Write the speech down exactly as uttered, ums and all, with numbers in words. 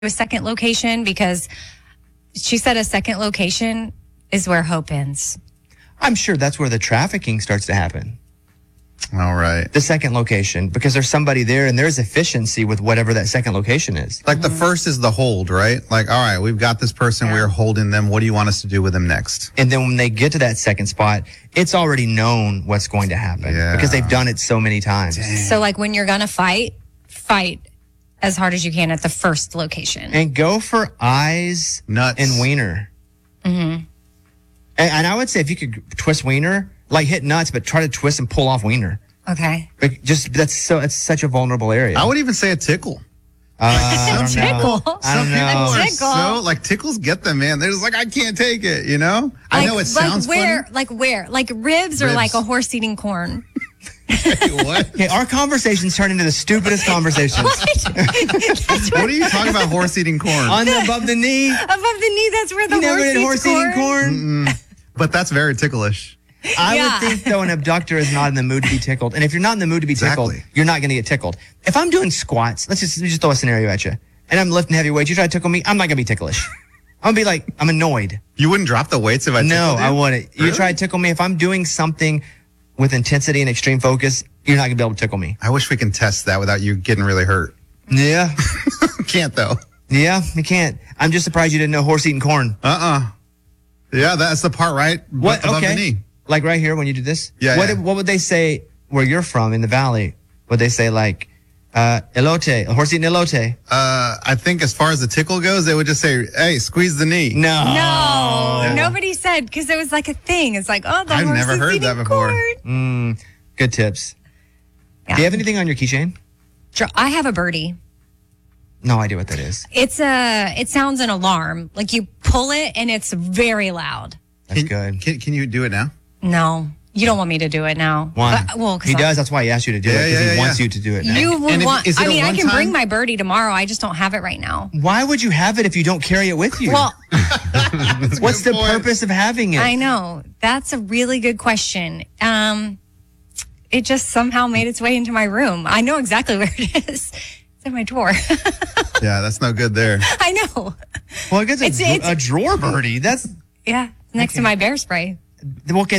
a second location because she said a second location is where hope ends. I'm sure that's where the trafficking starts to happen. All right. The second location, because there's somebody there and there's efficiency with whatever that second location is. Like the first is the hold, right? Like, all right, we've got this person, Yeah. we're holding them. What do you want us to do with them next? And then when they get to that second spot, it's already known what's going to happen Yeah. because they've done it so many times. So like when you're going to fight, fight as hard as you can at the first location. And go for eyes, Nuts. and wiener. Mm-hmm. And, and I would say if you could twist wiener, like hit nuts, but try to twist and pull off wiener. Okay. Like just that's so it's such a vulnerable area. I would even say a tickle. Uh, I don't know. Tickle. I don't Some people know. are tickle. so, like, tickles get them, man. They're just like, I can't take it, you know? I know it sounds like where, funny. like where, like ribs, or Ribs. like a horse eating corn. What? Okay, our conversations turn into the stupidest conversations. What are you talking about, horse eating corn? On the above the knee. Above the knee, that's where the You never horse did eats horse corn. eating corn? But that's very ticklish. I Yeah. would think, though, an abductor is not in the mood to be tickled. And if you're not in the mood to be tickled, Exactly. you're not going to get tickled. If I'm doing squats, let's just, let me just throw a scenario at you, and I'm lifting heavy weights, you try to tickle me, I'm not going to be ticklish. I'm going to be like, I'm annoyed. You wouldn't drop the weights if I No, tickled you? I wouldn't. You Really? try to tickle me. If I'm doing something with intensity and extreme focus, you're not going to be able to tickle me. I wish we can test that without you getting really hurt. Yeah. Can't, though. Yeah, you can't. I'm just surprised you didn't know horse eating corn. Uh-uh. Yeah, that's the part, right? What? Above Okay. the knee. Like right here when you did this? Yeah, What, yeah. what would they say where you're from in the valley? Would they say like, uh, elote, a horse eating elote? Uh, I think as far as the tickle goes, they would just say, hey, squeeze the knee. No. No, nobody said, because it was like a thing. It's like, oh, the I've horse never is heard eating that before. corn. Mm, good tips. Yeah. Do you have anything on your keychain? Dr- I have a birdie. No idea what that is. It's a, it sounds an alarm. Like you pull it and it's very loud. That's Can, good. Can, can you do it now? No, you don't want me to do it now. Why? But- well, 'cause he I- does. That's why he asked you to do Yeah, it because yeah, he yeah, wants yeah. you to do it now. You would And if- want, is it I a mean, I one can bring time? my birdie tomorrow. I just don't have it right now. Why would you have it if you don't carry it with you? Well, What's the Good point. purpose of having it? I know. That's a really good question. Um, it just somehow made its way into my room. I know exactly where it is. It's in my drawer. Yeah, that's no good there. I know. Well, I guess a, It's- dr- it's- a drawer birdie. That's Yeah, next to my bear spray. okay.